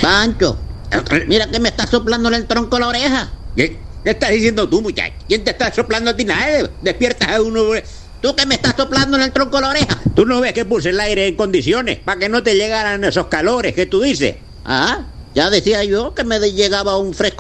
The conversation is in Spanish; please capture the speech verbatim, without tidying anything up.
Pancho, mira que me está soplando en el tronco la oreja. ¿Qué, ¿Qué estás diciendo tú, muchacho? ¿Quién te está soplando a ti nada? Despiertas a uno... Tú que me estás soplando en el tronco la oreja. ¿Tú no ves que puse el aire en condiciones para que no te llegaran esos calores que tú dices? Ah, ya decía yo que me llegaba un fresco